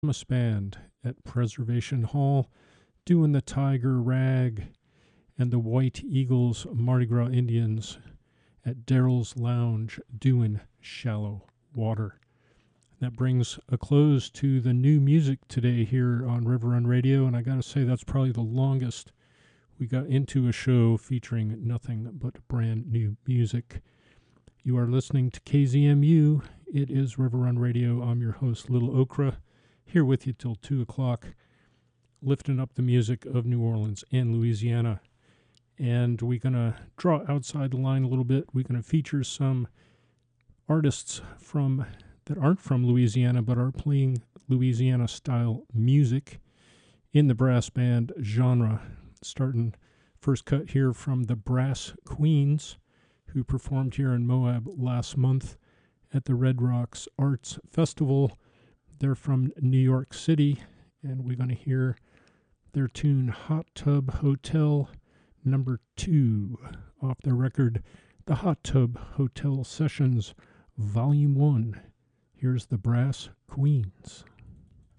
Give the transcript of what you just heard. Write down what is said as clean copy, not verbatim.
Thomas Band at Preservation Hall doing the Tiger Rag, and the White Eagles Mardi Gras Indians at Daryl's Lounge doing Shallow Water. That brings a close to the new music today here on River Run Radio, and I gotta say that's probably the longest we got into a show featuring nothing but brand new music. You are listening to KZMU. It is River Run Radio. I'm your host, Little Okra, here with you till 2 o'clock, lifting up the music of New Orleans and Louisiana. And we're going to draw outside the line a little bit. We're going to feature some artists that aren't from Louisiana but are playing Louisiana-style music in the brass band genre. Starting first cut here from the Brass Queens, who performed here in Moab last month at the Red Rocks Arts Festival. They're from New York City, and we're going to hear their tune Hot Tub Hotel number 2 off their record, The Hot Tub Hotel Sessions, Volume 1. Here's the Brass Queens.